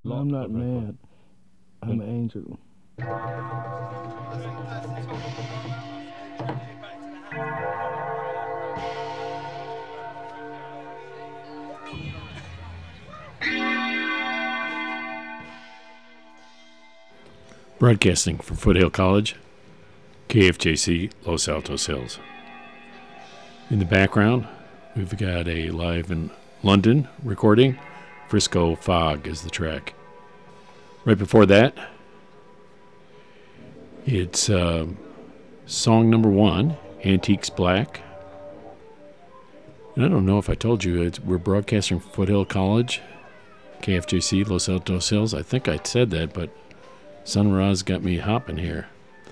I'm not mad. I'm an angel. Broadcasting from Foothill College, KFJC, Los Altos Hills. In the background, we've got a live in London recording. Frisco Fog is the track. Right before that, it's song number 1, Antiques Black. And I don't know if I told you, we're broadcasting from Foothill College, KFJC, Los Altos Hills. I think I said that, but Sun Ra's got me hopping here.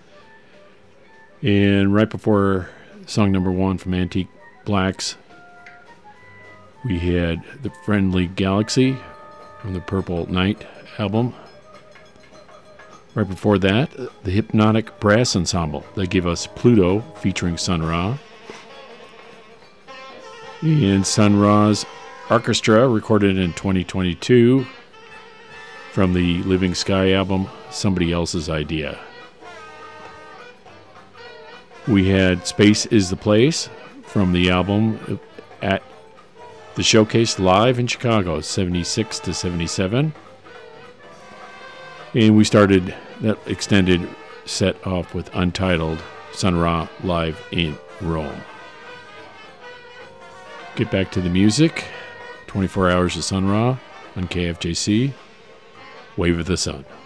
And right before song number 1 from Antique Blacks, we had The Friendly Galaxy from the Purple Night album. Right before that, the Hypnotic Brass Ensemble. They give us Pluto featuring Sun Ra. And Sun Ra's Orchestra, recorded in 2022 from the Living Sky album, Somebody Else's Idea. We had Space is the Place from the album at the Showcase live in Chicago, 76 to 77. And we started that extended set off with Untitled, Sun Ra live in Rome. Get back to the music. 24 Hours of Sun Ra on KFJC. Wave of the Sun.